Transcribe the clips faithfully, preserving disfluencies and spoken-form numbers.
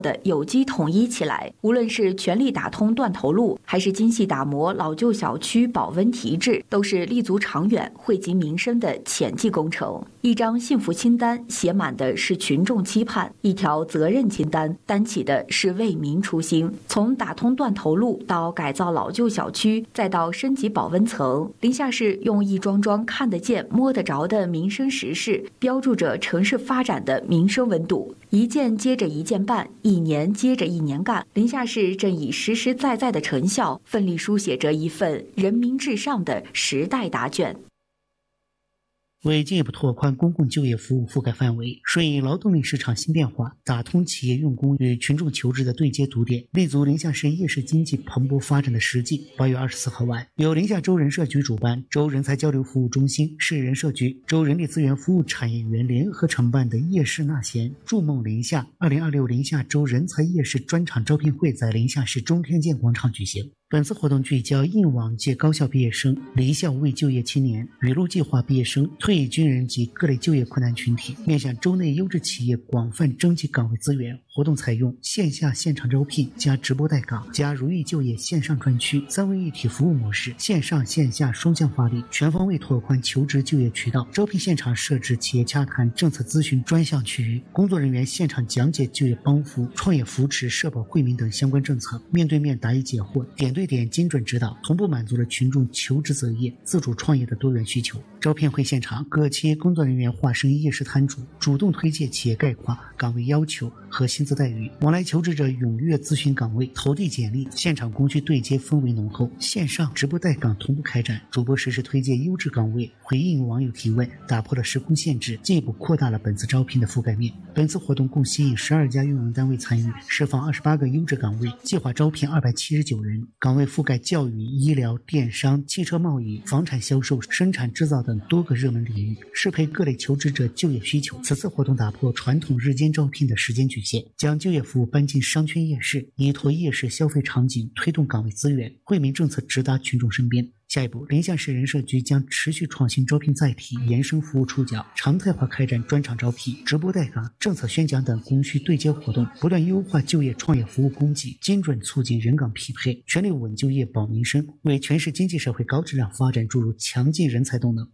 的有机统一起来，无论是全力打通断头路，还是精细打磨老旧小区保温提质，都是立足长远、惠及民生的前进工程。一张幸福清单写满的是群众期盼，一条责任清单担起的是为民初心。从打通断头路到改造老旧小区，再到升级保温层，临夏市用一桩桩看得见、摸得着的民生实事，标注着城市发展的民生温度。一件接着一件办，一年接着一年干，临夏市正以实实在在的成效，奋力书写着一份人民至上的时代答卷。 为进一步拓宽公共就业服务覆盖范围，顺应劳动力市场新变化，打通企业用工与群众求职的对接堵点，立足临夏市夜市经济蓬勃发展的实际。八月二十四号晚，由临夏州人社局主办，州人才交流服务中心、市人社局、州人力资源服务产业园联合承办的夜市纳贤筑梦临夏二零二六临夏州人才夜市专场招聘会在临夏市中天健广场举行。本次活动聚焦应往届高校毕业生、离校未就业青年、雨露计划毕业生、退役军人及各类就业困难群体，面向州内优质企业广泛征集岗位资源。活动采用线下现场招聘加直播带岗加如意就业线上专区三位一体服务模式，线上线下双向发力，全方位拓宽求职就业渠道。招聘现场设置企业洽谈、政策咨询专项区域，工作人员现场讲解就业帮扶、创业扶持、社保惠民等相关政策，面对面答疑解惑，点对点精准指导，同步满足了群众求职择业、自主创业的多元需求。招聘会现场，各企业工作人员化身夜市摊主，主动推介企业概况、岗位要求和薪资待遇，往来求职者踊跃咨询岗位、投递简历，现场供需对接氛围浓厚。线上直播带岗同步开展，主播实时推荐优质岗位，回应网友提问，打破了时空限制，进一步扩大了本次招聘的覆盖面。本次活动共吸引十二家用人单位参与，释放二十八个优质岗位，计划招聘二百七十九人，岗位覆盖教育、医疗、电商、汽车贸易、房产销售、生产制造等多个热门领域，适配各类求职者就业需求。此次活动打破传统日间招聘的时间局限，将就业服务搬进商圈夜市，依托夜市消费场景推动岗位资源，惠民政策直达群众身边。下一步，临夏市人社局将持续创新招聘载体，延伸服务触角，常态化开展专场招聘、直播带岗、政策宣讲等供需对接活动，不断优化就业创业服务供给，精准促进人岗匹配，全力稳就业保民生，为全市经济社会高质量发展注入强劲人才动能。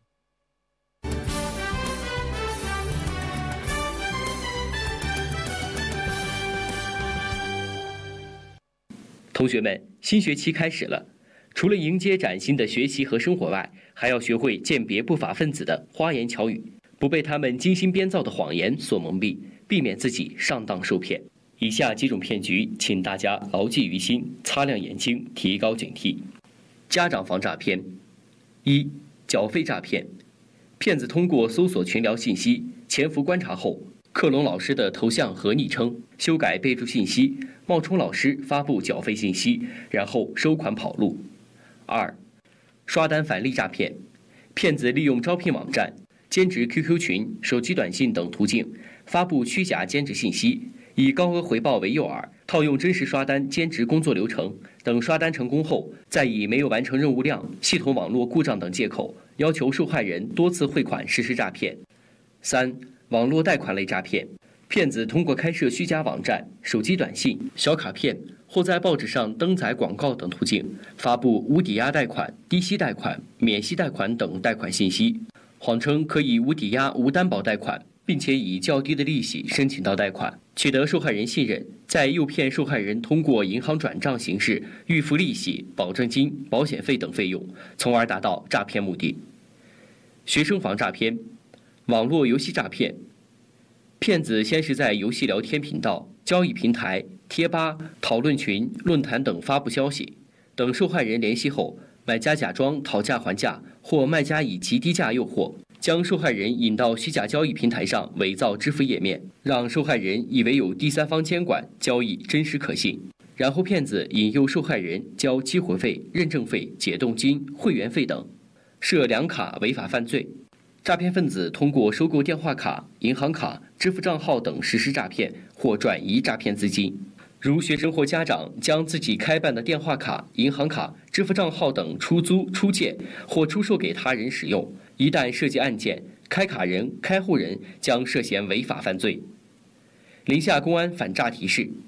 同学们，新学期开始了，除了迎接崭新的学习和生活外，还要学会鉴别不法分子的花言巧语，不被他们精心编造的谎言所蒙蔽，避免自己上当受骗。以下几种骗局，请大家牢记于心，擦亮眼睛，提高警惕。家长防诈骗。一、缴费诈骗。骗子通过搜索群聊信息、潜伏观察后，克隆老师的头像和昵称，修改备注信息，冒充老师发布缴费信息，然后收款跑路。二、刷单返利诈骗。骗子利用招聘网站、兼职 Q Q 群、手机短信等途径，发布虚假兼职信息，以高额回报为诱饵，套用真实刷单兼职工作流程，等刷单成功后，再以没有完成任务量、系统网络故障等借口，要求受害人多次汇款实施诈骗。三、网络贷款类诈骗。骗子通过开设虚假网站、手机短信、小卡片，或在报纸上登载广告等途径，发布无抵押贷款、低息贷款、免息贷款等贷款信息，谎称可以无抵押、无担保贷款，并且以较低的利息申请到贷款，取得受害人信任，再诱骗受害人通过银行转账形式预付利息、保证金、保险费等费用，从而达到诈骗目的。学生防诈骗。网络游戏诈骗。骗子先是在游戏聊天频道、交易平台、贴吧、讨论群、论坛等发布消息，等受害人联系后，买家假装讨价还价，或卖家以极低价诱惑，将受害人引到虚假交易平台上伪造支付页面，让受害人以为有第三方监管，交易真实可信。然后骗子引诱受害人交激活费、认证费、解冻金、会员费等，设两卡违法犯罪。诈骗分子通过收购电话卡、银行卡、支付账号等实施诈骗或转移诈骗资金。如学生或家长将自己开办的电话卡、银行卡、支付账号等出租、出借或出售给他人使用，一旦涉及案件，开卡人、开户人将涉嫌违法犯罪。临夏公安反诈提示：